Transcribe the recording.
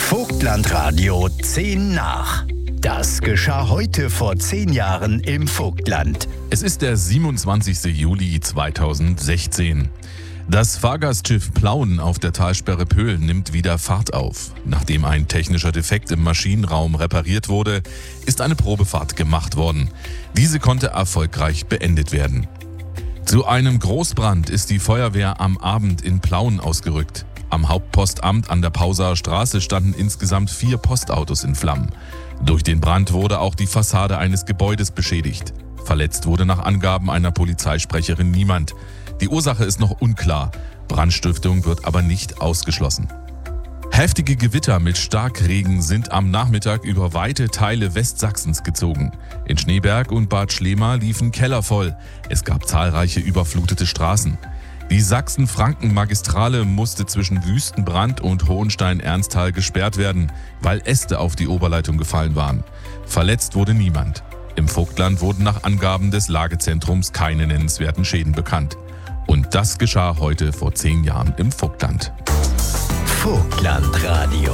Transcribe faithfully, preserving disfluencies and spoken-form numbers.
Vogtlandradio zehn nach. Das geschah heute vor zehn Jahren im Vogtland. Es ist der siebenundzwanzigster Juli zweitausendsechzehn. Das Fahrgastschiff Plauen auf der Talsperre Pöhl nimmt wieder Fahrt auf. Nachdem ein technischer Defekt im Maschinenraum repariert wurde, ist eine Probefahrt gemacht worden. Diese konnte erfolgreich beendet werden. Zu einem Großbrand ist die Feuerwehr am Abend in Plauen ausgerückt. Am Hauptpostamt an der Pausaer Straße standen insgesamt vier Postautos in Flammen. Durch den Brand wurde auch die Fassade eines Gebäudes beschädigt. Verletzt wurde nach Angaben einer Polizeisprecherin niemand. Die Ursache ist noch unklar. Brandstiftung wird aber nicht ausgeschlossen. Heftige Gewitter mit Starkregen sind am Nachmittag über weite Teile Westsachsens gezogen. In Schneeberg und Bad Schlema liefen Keller voll. Es gab zahlreiche überflutete Straßen. Die Sachsen-Franken-Magistrale musste zwischen Wüstenbrand und Hohenstein-Ernsthal gesperrt werden, weil Äste auf die Oberleitung gefallen waren. Verletzt wurde niemand. Im Vogtland wurden nach Angaben des Lagezentrums keine nennenswerten Schäden bekannt. Und das geschah heute vor zehn Jahren im Vogtland. Vogtlandradio